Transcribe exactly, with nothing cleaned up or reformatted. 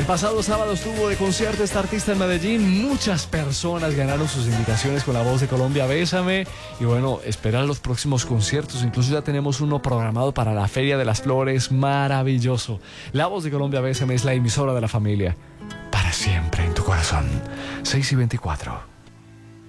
El pasado sábado estuvo de concierto esta artista en Medellín. Muchas personas ganaron sus invitaciones con La Voz de Colombia, Bésame. Y bueno, esperar los próximos conciertos. Incluso ya tenemos uno programado para la Feria de las Flores. Maravilloso. La Voz de Colombia, Bésame es la emisora de la familia. Para siempre en tu corazón. seis y veinticuatro.